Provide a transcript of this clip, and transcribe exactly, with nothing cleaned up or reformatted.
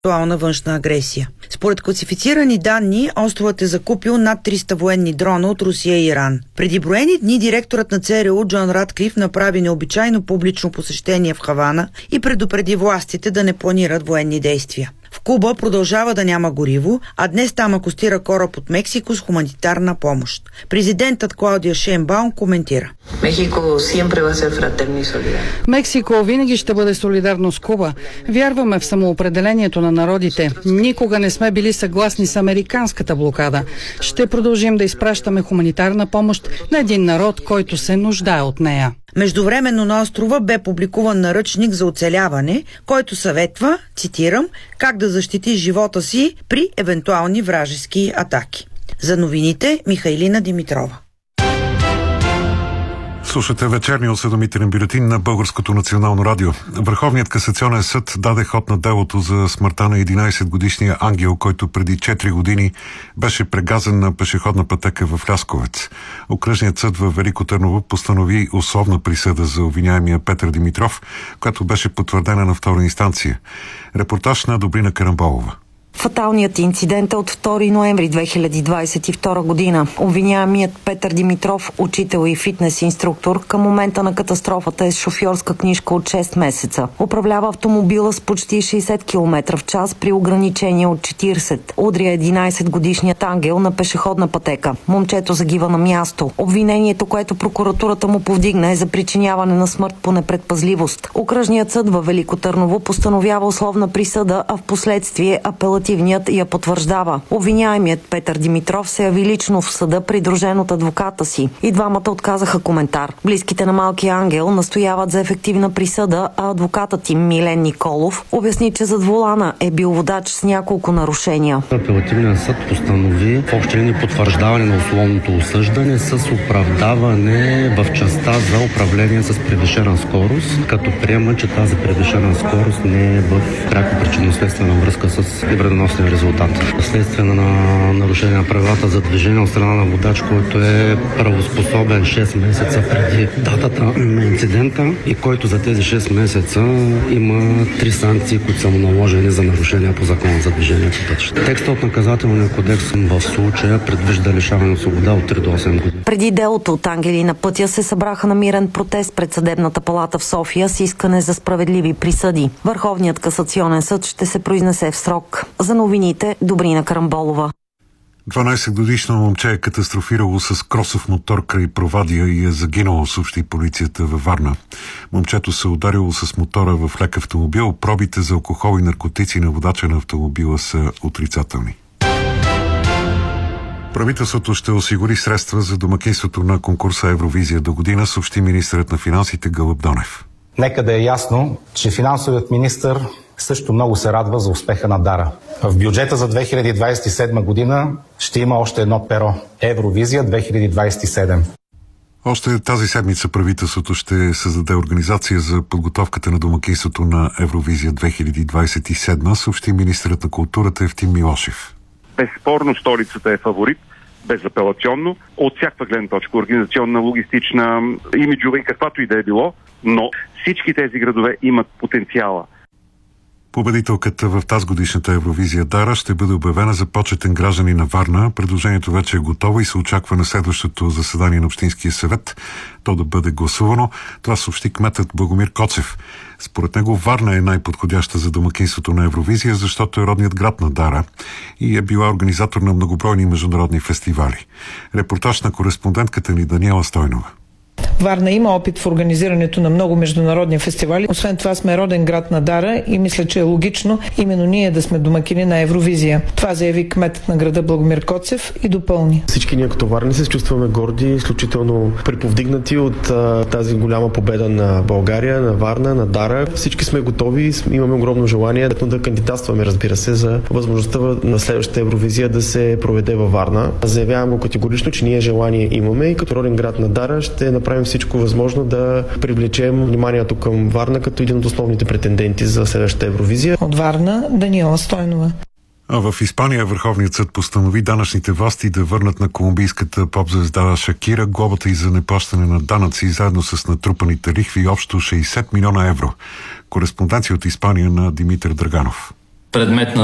евентуална външна агресия. Според класифицирани данни, островът е закупил над триста военни дрона от Русия и Иран. Преди броени дни директорът на ЦРУ Джон Радклиф направи необичайно публично посещение в Хавана и предупреди властите да не планират военни действия. В Куба продължава да няма гориво, а днес там акостира кораб от Мексико с хуманитарна помощ. Президентът Клаудия Шейнбаум коментира. Мексико винаги ще бъде солидарно с Куба. Вярваме в самоопределението на народите. Никога не сме били съгласни с американската блокада. Ще продължим да изпращаме хуманитарна помощ на един народ, който се нуждае от нея. Междувременно на острова бе публикуван наръчник за оцеляване, който съветва, цитирам, как да защити живота си при евентуални вражески атаки. За новините Михайлина Димитрова. Слушате вечерния осведомителен бюлетин на Българското национално радио. Върховният касационен съд даде ход на делото за смъртта на единайсетгодишния Ангел, който преди четири години беше прегазен на пешеходна пътека в Лясковец. Окръжният съд във Велико Търново постанови условна присъда за обвиняемия Петър Димитров, която беше потвърдена на втора инстанция. Репортаж на Добрина Карамболова. Фаталният инцидент е от втори ноември две хиляди двадесет и втора година. Обвиняемият Петър Димитров, учител и фитнес инструктор, към момента на катастрофата е с шофьорска книжка от шест месеца. Управлява автомобила с почти шейсет километра в час при ограничение от четирийсет. Удря единайсетгодишният Ангел на пешеходна пътека. Момчето загива на място. Обвинението, което прокуратурата му повдигна, е за причиняване на смърт по непредпазливост. Окръжният съд във Велико Търново постановява условна присъда, а в последствие апелативният я потвърждава. Обвиняемият Петър Димитров се яви лично в съда, придружен от адвоката си. И двамата отказаха коментар. Близките на малкия Ангел настояват за ефективна присъда, а адвокатът им Милен Николов обясни, че зад волана е бил водач с няколко нарушения. Апелативният съд постанови в общи линии потвърждаване на условното осъждане с оправдаване в частта за управление с превишена скорост, като приема, че тази превишена скорост не е в пряко причинно-следствена връзка с вредоносен резултат. Следствие на нарушение на правилата за движение от страна на водач, който е правоспособен шест месеца преди датата на инцидента и който за тези шест месеца има три санкции, които са му наложени за нарушения по закона за движение по пътища. Текстът от наказателния кодекс в случая предвижда лишаване от свобода от три до осем години. Преди делото от Ангели на пътя се събраха на мирен протест пред Съдебната палата в София с искане за справедливи присъди. Върховният касационен съд ще се произнесе в срок. За новините Добрина Карамболова. дванайсетгодишно момче е катастрофирало с кросов мотор край Провадия и е загинало, съобщи полицията във Варна. Момчето се ударило с мотора в лек автомобил. Пробите за алкохол и наркотици на водача на автомобила са отрицателни. Правителството ще осигури средства за домакинството на конкурса Евровизия до година, съобщи министърът на финансите Гълъб Донев. Нека да е ясно, че финансовият министър също много се радва за успеха на Дара. В бюджета за две хиляди двадесет и седма година ще има още едно перо – Евровизия две хиляди двадесет и седем. Още тази седмица правителството ще създаде организация за подготовката на домакинството на Евровизия две хиляди двадесет и седма, съобщи министърът на културата Евтим Милошев. Безспорно столицата е фаворит, безапелационно, от всякаква гледна точка, организационна, логистична, имиджова и каквато и да е било, но всички тези градове имат потенциала. Победителката в тази годишната Евровизия Дара ще бъде обявена за почетен гражданин на Варна. Предложението вече е готово и се очаква на следващото заседание на Общинския съвет то да бъде гласувано. Това съобщи кметът Благомир Коцев. Според него Варна е най-подходяща за домакинството на Евровизия, защото е родният град на Дара и е била организатор на многобройни международни фестивали. Репортаж на кореспондентката ни Даниела Стойнова. Варна има опит в организирането на много международни фестивали. Освен това сме роден град на Дара и мисля, че е логично именно ние да сме домакини на Евровизия. Това заяви кметът на града Благомир Коцев и допълни. Всички ние като варни се чувстваме горди, изключително приповдигнати от а, тази голяма победа на България, на Варна, на Дара. Всички сме готови, имаме огромно желание да кандидатстваме, разбира се, за възможността на следващата Евровизия да се проведе във Варна. Заявявам го категорично, че ние желание имаме и като роден град на Дара ще направим всичко възможно да привлечем вниманието към Варна като един от основните претенденти за следващата Евровизия. От Варна Даниела Стойнова. А в Испания Върховният съд постанови данъчните власти да върнат на колумбийската поп-звезда Шакира глобата и за неплащане на данъци, заедно с натрупаните лихви, общо шейсет милиона евро. Кореспонденция от Испания на Димитър Драганов. предмет на